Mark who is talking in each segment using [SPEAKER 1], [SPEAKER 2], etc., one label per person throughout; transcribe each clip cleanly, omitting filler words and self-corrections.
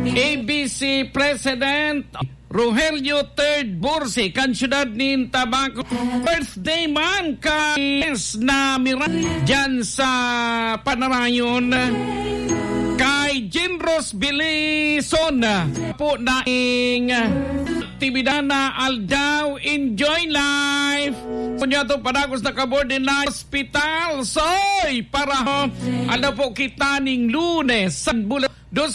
[SPEAKER 1] ABC President Rogelio III Bursi, kan syudad nin Tabaco. Birthday man kais na miran dyan sa Panarayon. Kay Jinros Bilison po naing aktibidad na Aldaw Enjoy Life. Kunya to padagos na kabord din na hospital. Soy para ano po kita ning Lunes sa bulan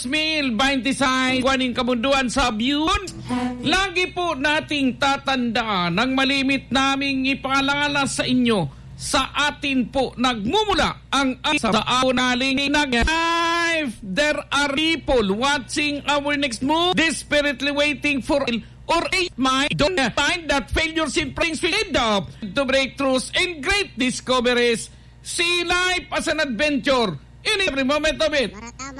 [SPEAKER 1] 2026 kuaning kabunduan sa Abiyun. Lagi po nating tatandaan ang malimit naming ipaalala sa inyo. Sa atin po nagmumula ang sa aunaling life. There are people watching our next move, desperately waiting for or don't find that failures in brings lead up to breakthroughs and great discoveries. See life as an adventure in every moment of it.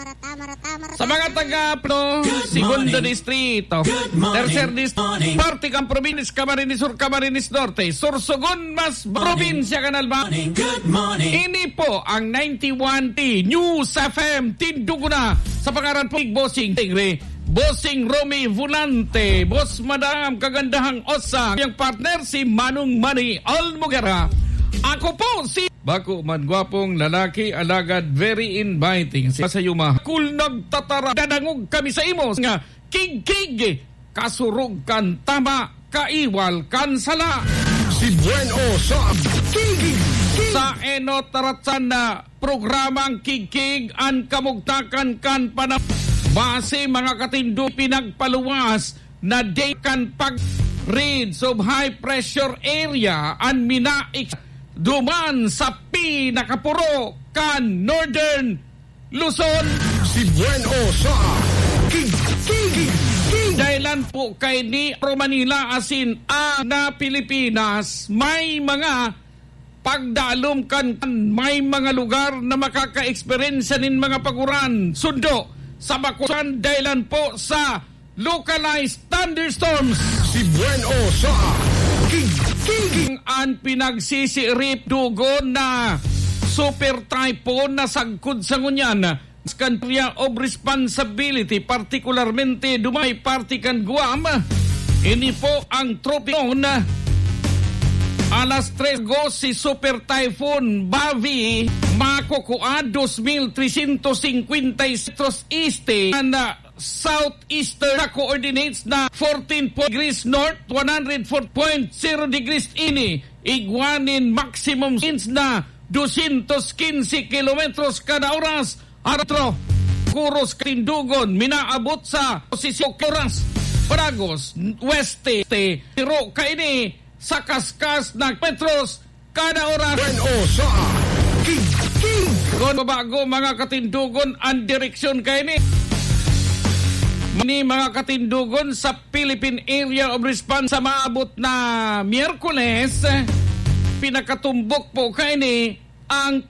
[SPEAKER 1] Sa mga taga-Plo, Segundo Distrito, Tercer Distrito, Parte Cam Province, Camarines Sur, Camarines Norte, Sorsogon, Mas Provincia, Canalba. Ini po ang 91T News FM Tinduguna sa pangaran po Bossing Tigre, Bossing Romy Volante, Boss Madam Kagandahang Osa, yung partner si Manong Manny Almugera. Ako po si bako man gwapong lalaki, alagad, very inviting. Sa yuma, cool nagtatara, dadangog kami sa imo nga kig-kig, kasurog kan tama, kaiwal kan sala.
[SPEAKER 2] Si Bueno sa Kig-Kig.
[SPEAKER 1] Sa enotaratsan na programang Kig-Kig ang kamugtakan kan panap. Base mga katindo pinagpaluwas na day kan pag-reads of high pressure area and minaik duman sa pinakapuro kan Northern Luzon.
[SPEAKER 2] Si Bueno sa Kig-Kig.
[SPEAKER 1] Dahilan po kay ni Pro Manila asin na Pilipinas, may mga pagdalom kan, may mga lugar na makaka-experience nin mga paguran sundo sa bakusan dahilan po sa localized thunderstorms.
[SPEAKER 2] Si Bueno sa Kig-Kig.
[SPEAKER 1] Ang pinagsisirip dugon na super typhoon na sagkod sa ngunyan country of responsibility, particularmente dumay party kan Guam. Ini po ang tropikon alas 3 go si super typhoon Bavi makukua 2,356 este na southeastern na coordinates na 14 degrees north, 104.0 degrees ini, iguanin maximum winds na 215 kilometros kada oras. Aratro, Kuros Tindugon, minaabot sa 16 oras. Paragos, Weste, Tiro kaini, sa kaskas na metros kada oras.
[SPEAKER 2] Bueno sa Kig-Kig.
[SPEAKER 1] Kung bago mga katindugon, ang direksyon kaini. Mani mga katindugon sa Philippine Area of Response sa maabot na Miyerkules, pinakatumbok po kaini ang